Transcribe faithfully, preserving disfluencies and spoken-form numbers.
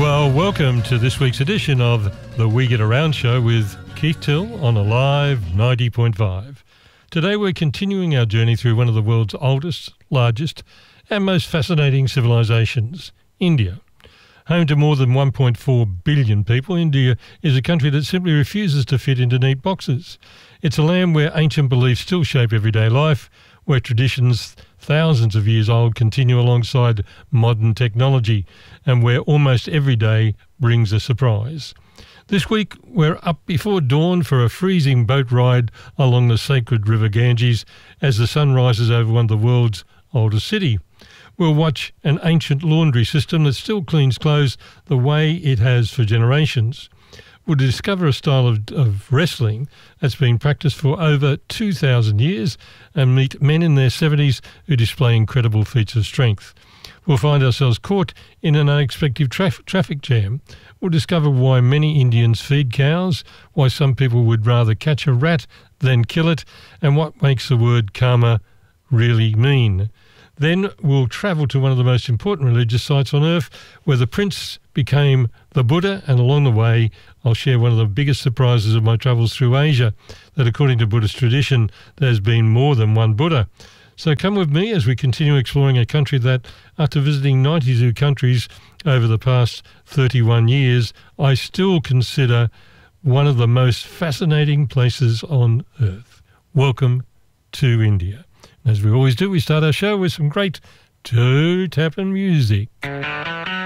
Well, welcome to this week's edition of the We Get Around show with Keith Till on Alive ninety point five. Today we're continuing our journey through one of the world's oldest, largest and most fascinating civilizations, India. Home to more than one point four billion people, India is a country that simply refuses to fit into neat boxes. It's a land where ancient beliefs still shape everyday life, where traditions thousands of years old continue alongside modern technology, and where almost every day brings a surprise. This week, we're up before dawn for a freezing boat ride along the sacred river Ganges as the sun rises over one of the world's oldest city. We'll watch an ancient laundry system that still cleans clothes the way it has for generations. We'll discover a style of, of wrestling that's been practiced for over two thousand years and meet men in their seventies who display incredible feats of strength. We'll find ourselves caught in an unexpected traf- traffic jam. We'll discover why many Indians feed cows, why some people would rather catch a rat than kill it, and what makes the word karma really mean. Then we'll travel to one of the most important religious sites on earth where the prince became the Buddha, and along the way I'll share one of the biggest surprises of my travels through Asia, that according to Buddhist tradition there's been more than one Buddha. So come with me as we continue exploring a country that, after visiting ninety-two countries over the past thirty-one years, I still consider one of the most fascinating places on earth. Welcome to India. As we always do, we start our show with some great toe-tapping music.